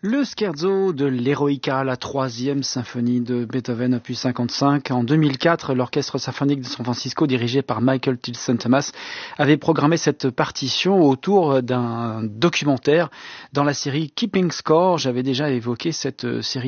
Le scherzo de l'Eroica, la troisième symphonie de Beethoven, opus 55. En 2004, l'orchestre symphonique de San Francisco, dirigé par Michael Tilson Thomas, avait programmé cette partition autour d'un documentaire dans la série Keeping Score. J'avais déjà évoqué cette série